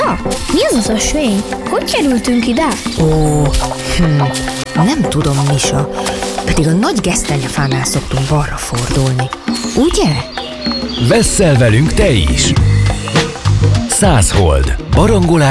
Ja, mi az ösvény? Hogy kerültünk ide? Nem tudom, Misa. Pedig a nagy gesztenyefánál szoktunk balra fordulni. Ugye? Vesszel velünk te is! 100 hold. Barangolás